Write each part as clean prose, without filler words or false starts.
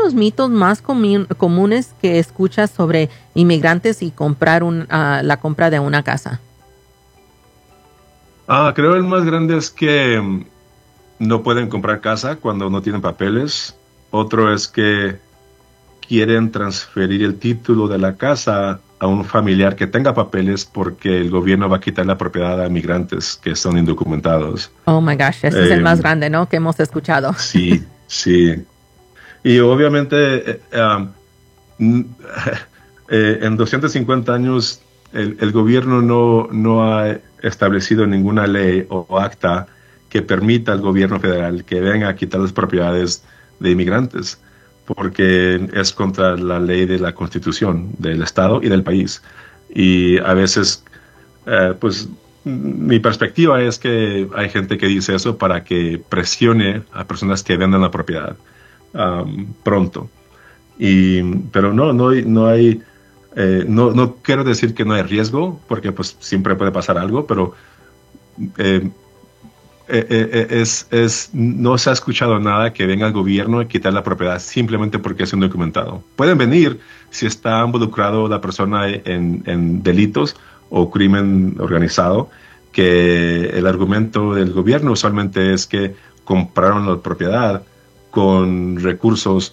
los mitos más comunes que escuchas sobre inmigrantes y comprar la compra de una casa? Creo el más grande es que no pueden comprar casa cuando no tienen papeles. Otro es que quieren transferir el título de la casa a un familiar que tenga papeles porque el gobierno va a quitar la propiedad a inmigrantes que son indocumentados. Oh my gosh, ese es el más grande, ¿no? Que hemos escuchado. Sí, sí. Y obviamente en 250 años el gobierno no ha establecido ninguna ley o acta que permita al gobierno federal que venga a quitar las propiedades de inmigrantes, porque es contra la ley de la Constitución del Estado y del país. Y a veces, pues, mi perspectiva es que hay gente que dice eso para que presione a personas que vendan la propiedad pronto. Pero no hay, no quiero decir que no hay riesgo, porque pues siempre puede pasar algo, pero no se ha escuchado nada que venga el gobierno a quitar la propiedad simplemente porque es indocumentado. Pueden venir si está involucrado la persona en delitos o crimen organizado, que el argumento del gobierno usualmente es que compraron la propiedad con recursos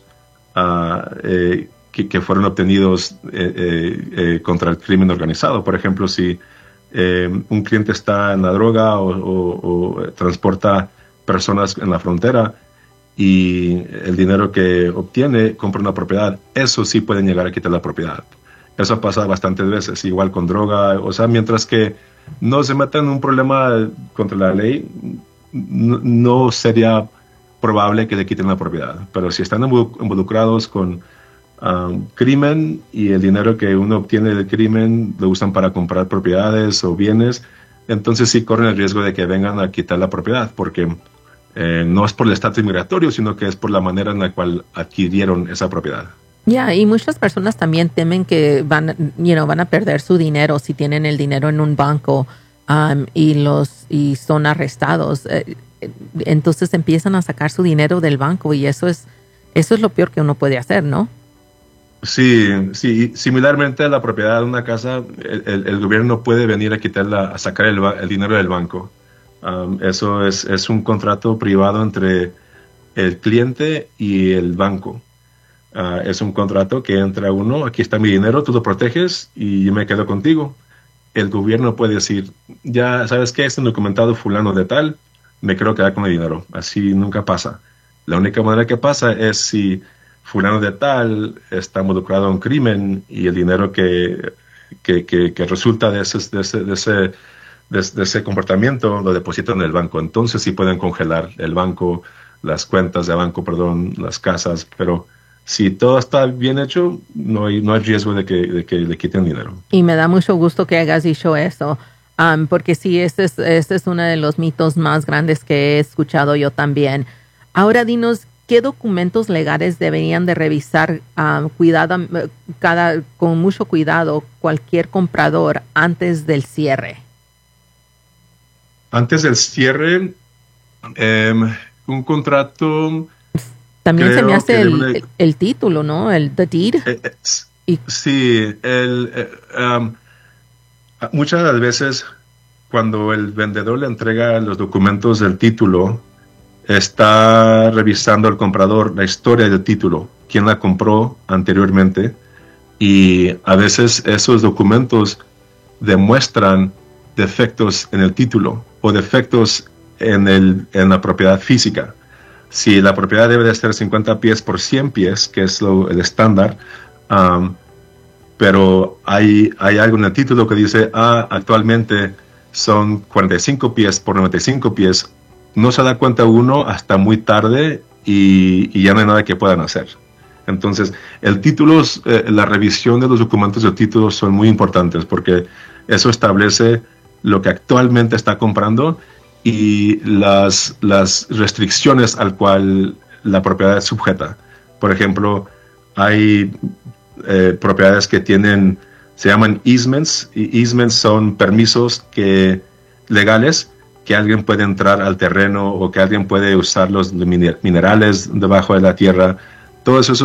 que fueron obtenidos contra el crimen organizado. Por ejemplo, si un cliente está en la droga o transporta personas en la frontera y el dinero que obtiene compra una propiedad, eso sí pueden llegar a quitar la propiedad. Eso pasa bastantes veces, igual con droga. O sea, mientras que no se metan en un problema contra la ley, no sería probable que le quiten la propiedad. Pero si están involucrados con crimen y el dinero que uno obtiene del crimen lo usan para comprar propiedades o bienes, entonces sí corren el riesgo de que vengan a quitar la propiedad, porque no es por el estatus migratorio, sino que es por la manera en la cual adquirieron esa propiedad. Y muchas personas también temen que van a perder su dinero si tienen el dinero en un banco y son arrestados. Entonces empiezan a sacar su dinero del banco y eso es lo peor que uno puede hacer, ¿no? Sí. Similarmente a la propiedad de una casa, el gobierno puede venir a sacar el dinero del banco. Eso es un contrato privado entre el cliente y el banco. Es un contrato que entra uno, aquí está mi dinero, tú lo proteges y yo me quedo contigo. El gobierno puede decir, ya sabes qué, es un documentado fulano de tal, me quiero quedar con el dinero. Así nunca pasa. La única manera que pasa es si fulano de tal está involucrado en crimen y el dinero que resulta de ese comportamiento lo depositan en el banco. Entonces sí pueden congelar el banco, las cuentas de banco, las casas, pero si todo está bien hecho, no hay riesgo de que le quiten dinero. Y me da mucho gusto que hayas dicho eso, porque sí, este es uno de los mitos más grandes que he escuchado yo también. Ahora dinos, ¿qué documentos legales deberían de revisar con mucho cuidado cualquier comprador antes del cierre? Antes del cierre, un contrato... También se me hace el título, ¿no? The deed. Sí. Muchas de las veces cuando el vendedor le entrega los documentos del título, está revisando al comprador la historia del título, quién la compró anteriormente, y a veces esos documentos demuestran defectos en el título o defectos en la propiedad física. Si la propiedad debe de ser 50 pies por 100 pies, que es el estándar, pero hay algo en el título que dice, actualmente son 45 pies por 95 pies, no se da cuenta uno hasta muy tarde y ya no hay nada que puedan hacer. Entonces, el título, la revisión de los documentos de título son muy importantes porque eso establece lo que actualmente está comprando y las restricciones al cual la propiedad es sujeta. Por ejemplo, hay propiedades que se llaman easements, y easements son permisos legales que alguien puede entrar al terreno o que alguien puede usar los minerales debajo de la tierra. Todos esos